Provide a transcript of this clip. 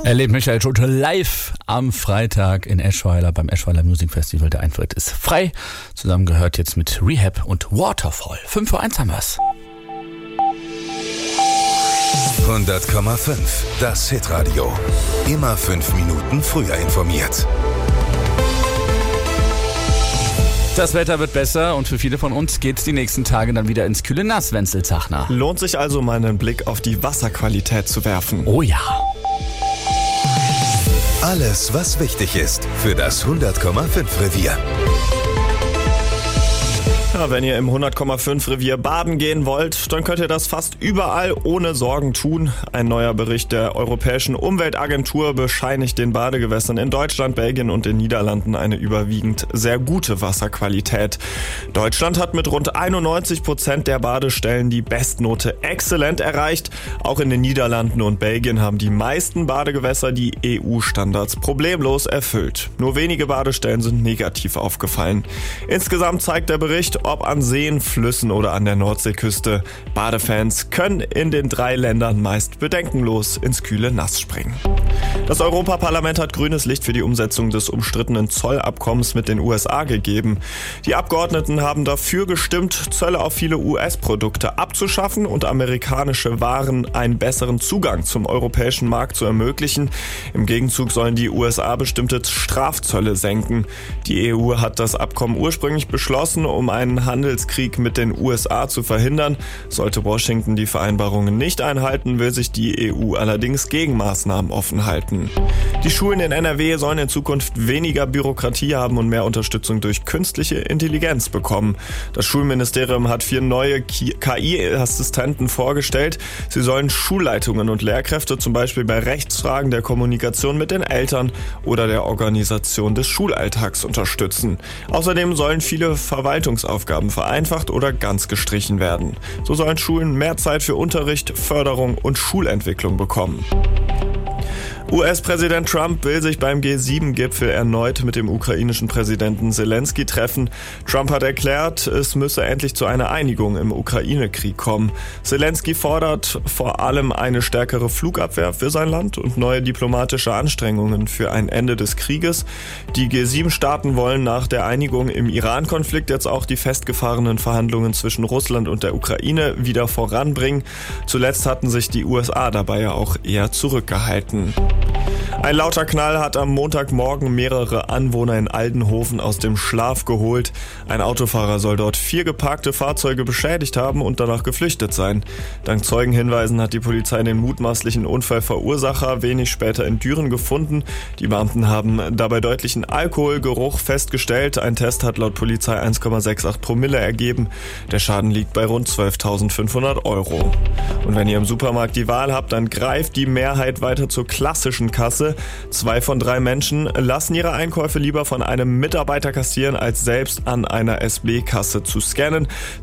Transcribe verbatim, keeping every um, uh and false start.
Erlebt Michael Schulte live am Freitag in Eschweiler beim Eschweiler Music Festival. Der Eintritt ist frei. Zusammen gehört jetzt mit Rehab und Waterfall. fünf Uhr eins haben wir's. hundert Komma fünf, das Hitradio. Immer fünf Minuten früher informiert. Das Wetter wird besser und für viele von uns geht's die nächsten Tage dann wieder ins kühle Nass, Wenzel Zachner. Lohnt sich also mal einen Blick auf die Wasserqualität zu werfen. Oh ja. Alles, was wichtig ist für das hundert Komma fünf Revier. Ja, wenn ihr im hundert Komma fünf Revier baden gehen wollt, dann könnt ihr das fast überall ohne Sorgen tun. Ein neuer Bericht der Europäischen Umweltagentur bescheinigt den Badegewässern in Deutschland, Belgien und den Niederlanden eine überwiegend sehr gute Wasserqualität. Deutschland hat mit rund einundneunzig Prozent der Badestellen die Bestnote Exzellent erreicht. Auch in den Niederlanden und Belgien haben die meisten Badegewässer die E U-Standards problemlos erfüllt. Nur wenige Badestellen sind negativ aufgefallen. Insgesamt zeigt der Bericht, ob an Seen, Flüssen oder an der Nordseeküste, Badefans können in den drei Ländern meist bedenkenlos ins kühle Nass springen. Das Europaparlament hat grünes Licht für die Umsetzung des umstrittenen Zollabkommens mit den U S A gegeben. Die Abgeordneten haben dafür gestimmt, Zölle auf viele U S-Produkte abzuschaffen und amerikanische Waren einen besseren Zugang zum europäischen Markt zu ermöglichen. Im Gegenzug sollen die U S A bestimmte Strafzölle senken. Die E U hat das Abkommen ursprünglich beschlossen, um einen Handelskrieg mit den U S A zu verhindern. Sollte Washington die Vereinbarungen nicht einhalten, will sich die E U allerdings Gegenmaßnahmen offen halten. Die Schulen in N R W sollen in Zukunft weniger Bürokratie haben und mehr Unterstützung durch künstliche Intelligenz bekommen. Das Schulministerium hat vier neue K I-Assistenten vorgestellt. Sie sollen Schulleitungen und Lehrkräfte zum Beispiel bei Rechtsfragen, der Kommunikation mit den Eltern oder der Organisation des Schulalltags unterstützen. Außerdem sollen viele Verwaltungsaufgaben vereinfacht oder ganz gestrichen werden. So sollen Schulen mehr Zeit für Unterricht, Förderung und Schulentwicklung bekommen. U S-Präsident Trump will sich beim G sieben Gipfel erneut mit dem ukrainischen Präsidenten Zelensky treffen. Trump hat erklärt, es müsse endlich zu einer Einigung im Ukraine-Krieg kommen. Zelensky fordert vor allem eine stärkere Flugabwehr für sein Land und neue diplomatische Anstrengungen für ein Ende des Krieges. Die G sieben Staaten wollen nach der Einigung im Iran-Konflikt jetzt auch die festgefahrenen Verhandlungen zwischen Russland und der Ukraine wieder voranbringen. Zuletzt hatten sich die U S A dabei ja auch eher zurückgehalten. Ein lauter Knall hat am Montagmorgen mehrere Anwohner in Aldenhoven aus dem Schlaf geholt. Ein Autofahrer soll dort vier geparkte Fahrzeuge beschädigt haben und danach geflüchtet sein. Dank Zeugenhinweisen hat die Polizei den mutmaßlichen Unfallverursacher wenig später in Düren gefunden. Die Beamten haben dabei deutlichen Alkoholgeruch festgestellt. Ein Test hat laut Polizei eins Komma achtundsechzig Promille ergeben. Der Schaden liegt bei rund zwölftausendfünfhundert Euro. Und wenn ihr im Supermarkt die Wahl habt, dann greift die Mehrheit weiter zur klassischen Kasse. Zwei von drei Menschen lassen ihre Einkäufe lieber von einem Mitarbeiter kassieren, als selbst an einer S B-Kasse zu scannen.